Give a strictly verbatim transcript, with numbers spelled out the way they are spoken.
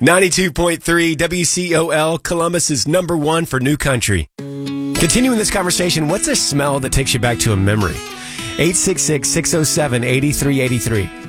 ninety-two point three W C O L, Columbus is number one for new country. Continuing this conversation, what's a smell that takes you back to a memory? eight six six, six oh seven, eight three eight three.